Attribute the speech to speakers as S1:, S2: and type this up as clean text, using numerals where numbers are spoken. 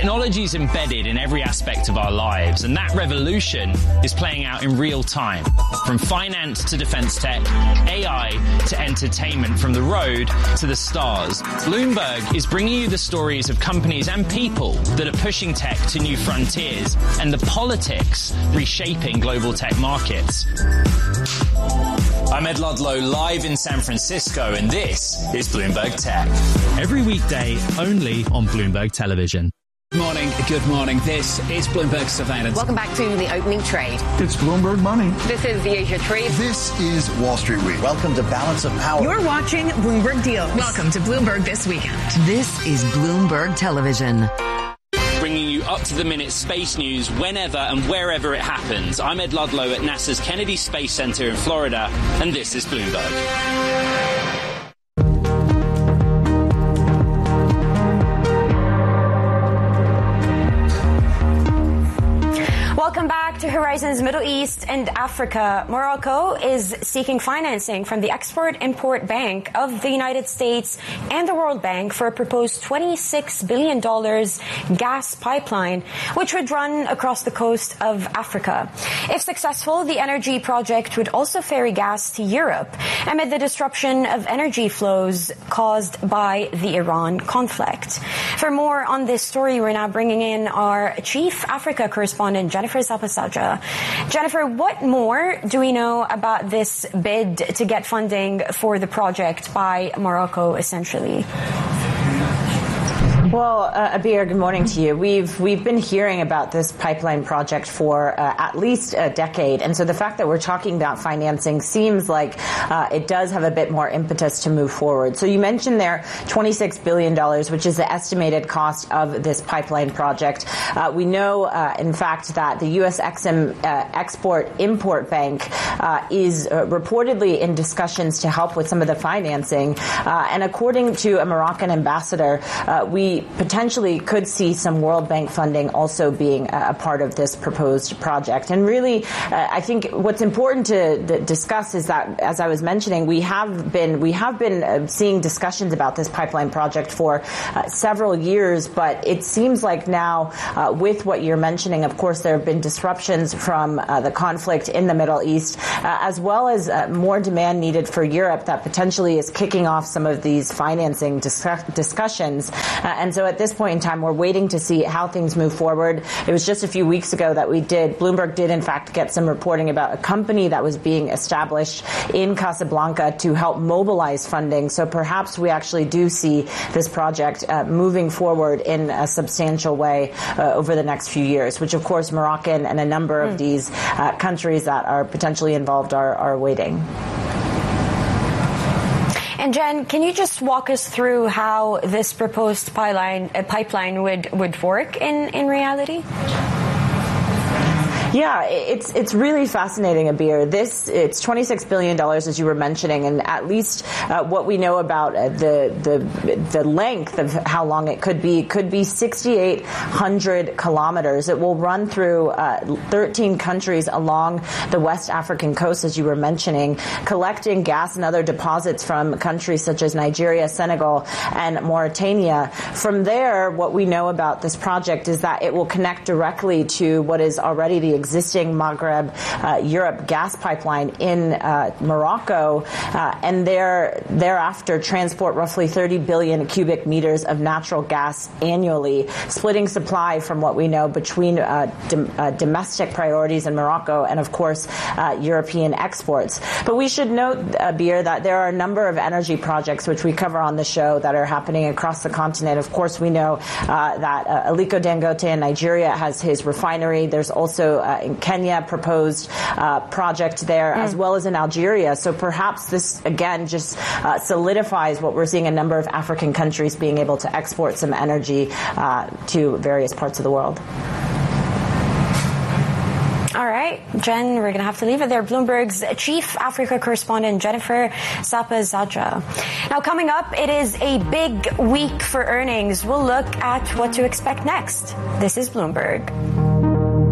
S1: Technology is embedded in every aspect of our lives, and that revolution is playing out in real time. From finance to defense tech, AI to entertainment, from the road to the stars. Bloomberg is bringing you the stories of companies and people that are pushing tech to new frontiers and the politics reshaping global tech markets. I'm Ed Ludlow, live in San Francisco, and this is Bloomberg Tech.
S2: Every weekday, only on Bloomberg Television.
S3: Good morning. This is Bloomberg Surveillance.
S4: Welcome back to the opening trade.
S5: It's Bloomberg Money.
S4: This is the Asia Trade.
S5: This is Wall Street Week.
S6: Welcome to Balance of Power.
S7: You're watching Bloomberg Deals.
S8: Welcome to Bloomberg This Weekend.
S9: This is Bloomberg Television.
S1: Bringing you up-to-the-minute space news whenever and wherever it happens. I'm Ed Ludlow at NASA's Kennedy Space Center in Florida, and this is Bloomberg.
S10: Welcome back to Horizons Middle East and Africa. Morocco is seeking financing from the Export-Import Bank of the United States and the World Bank for a proposed $26 billion gas pipeline, which would run across the coast of Africa. If successful, the energy project would also ferry gas to Europe amid the disruption of energy flows caused by the Iran conflict. For more on this story, we're now bringing in our Chief Africa correspondent, Jennifer Sapasaja. Jennifer, what more do we know about this bid to get funding for the project by Morocco, essentially?
S11: Well, Abir, good morning to you. We've been hearing about this pipeline project for at least a decade, and so the fact that we're talking about financing seems like it does have a bit more impetus to move forward. So you mentioned there $26 billion, which is the estimated cost of this pipeline project. We know, in fact, that the U.S. Export-Import Bank is reportedly in discussions to help with some of the financing, and according to a Moroccan ambassador, we potentially could see some World Bank funding also being a part of this proposed project. And really, I think what's important to discuss is that, as I was mentioning, we have been seeing discussions about this pipeline project for several years, but it seems like now, with what you're mentioning, of course, there have been disruptions from the conflict in the Middle East, as well as more demand needed for Europe that potentially is kicking off some of these financing discussions. And so at this point in time, we're waiting to see how things move forward. It was just a few weeks ago that Bloomberg did in fact get some reporting about a company that was being established in Casablanca to help mobilize funding. So perhaps we actually do see this project moving forward in a substantial way over the next few years, which of course Moroccan and a number of these countries that are potentially involved are waiting.
S10: And Jen, can you just walk us through how this proposed pipeline would work in reality?
S11: Yeah, it's really fascinating, Abir. It's $26 billion, as you were mentioning, and at least what we know about the length of how long it could be 6,800 kilometers. It will run through 13 countries along the West African coast, as you were mentioning, collecting gas and other deposits from countries such as Nigeria, Senegal, and Mauritania. From there, what we know about this project is that it will connect directly to what is already the existing Maghreb Europe gas pipeline in Morocco, and thereafter transport roughly 30 billion cubic meters of natural gas annually, splitting supply from what we know between domestic priorities in Morocco and, of course, European exports. But we should note, Abir, that there are a number of energy projects which we cover on the show that are happening across the continent. Of course, we know that Aliko Dangote in Nigeria has his refinery. There's also in Kenya proposed project there, as well as in Algeria. So perhaps this, again, just solidifies what we're seeing a number of African countries being able to export some energy to various parts of the world.
S10: All right, Jen, we're going to have to leave it there. Bloomberg's Chief Africa Correspondent, Jennifer Sapasaja. Now, coming up, it is a big week for earnings. We'll look at what to expect next. This is Bloomberg.